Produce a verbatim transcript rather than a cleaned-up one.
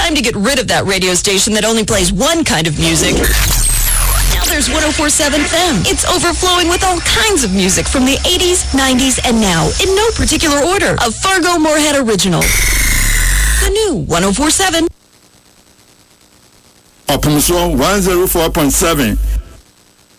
time to get rid of that radio station that only plays one kind of music. Now there's one oh four point seven F M. It's overflowing with all kinds of music from the eighties, nineties, and now, in no particular order. A Fargo Moorhead original. The new one oh four point seven. Opumso one oh four point seven.